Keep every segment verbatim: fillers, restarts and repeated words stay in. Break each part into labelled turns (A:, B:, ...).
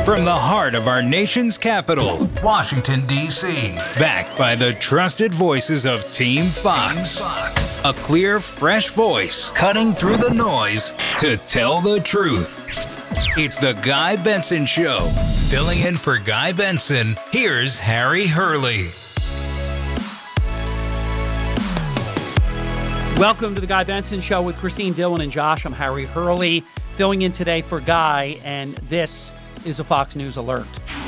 A: From the heart of our nation's capital, Washington, D C, backed by the trusted voices of Team Fox. Team Fox. A clear, fresh voice cutting through the noise to tell the truth. It's the Guy Benson Show. Filling in for Guy Benson, here's Harry Hurley.
B: Welcome to the Guy Benson Show with Christine Dillon and Josh. I'm Harry Hurley, filling in today for Guy, and this is a Fox News alert.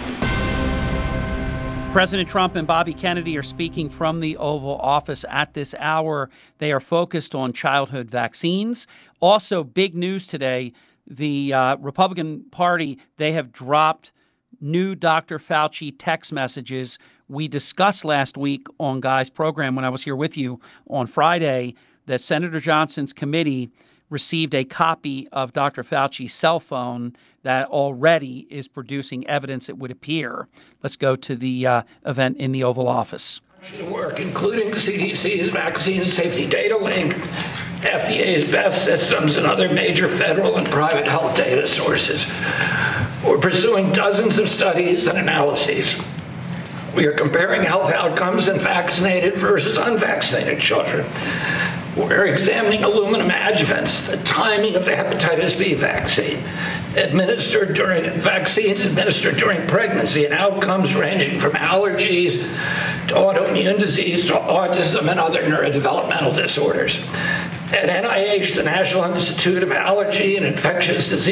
B: President Trump and Bobby Kennedy are speaking from the Oval Office at this hour. They are focused on childhood vaccines. Also, big news today, the uh, Republican Party, they have dropped new Doctor Fauci text messages. We discussed last week on Guy's program when I was here with you on Friday that Senator Johnson's committee received a copy of Doctor Fauci's cell phone that already is producing evidence, it would appear. Let's go to the uh, event in the Oval Office.
C: Work, including the C D C's Vaccine Safety Data Link, F D A's BEST systems, and other major federal and private health data sources. We're pursuing dozens of studies and analyses. We are comparing health outcomes in vaccinated versus unvaccinated children. We're examining aluminum adjuvants, the timing of the hepatitis B vaccine, administered during vaccines administered during pregnancy, and outcomes ranging from allergies to autoimmune disease to autism and other neurodevelopmental disorders. At N I H, the National Institute of Allergy and Infectious Disease